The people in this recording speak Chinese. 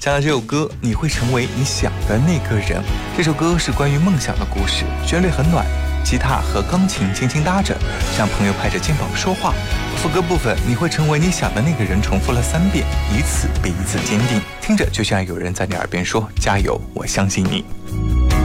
讲到这首歌，你会成为你想的那个人。这首歌是关于梦想的故事，旋律很暖，吉他和钢琴轻轻搭着，像朋友拍着肩膀说话。副歌部分，你会成为你想的那个人，重复了3遍，一次比一次坚定，听着就像有人在你耳边说加油，我相信你。